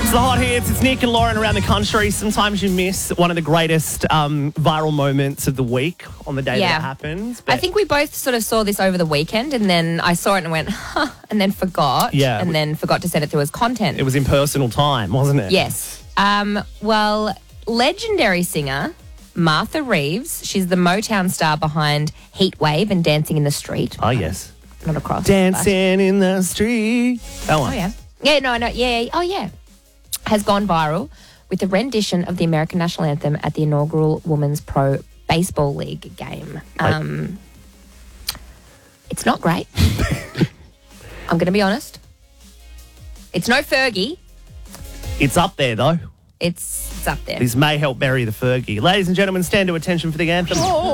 It's the hot hits. It's Nick and Lauren around the country. Sometimes you miss one of the greatest viral moments of the week on the day that it happens. I think we both sort of saw this over the weekend, and then I saw it and went, huh, and then forgot. Yeah. And then forgot to set it through as content. It was in personal time, wasn't it? Yes. Well, legendary singer Martha Reeves, she's the Motown star behind Heat Wave and Dancing in the Street. Oh, yes. Not across. Dancing in the street. That one. Oh, yeah. Yeah, no, yeah. Oh, yeah. Has gone viral with a rendition of the American National Anthem at the inaugural Women's Pro Baseball League game. It's not great. I'm going to be honest. It's no Fergie. It's up there, though. It's up there. This may help bury the Fergie. Ladies and gentlemen, stand to attention for the anthem.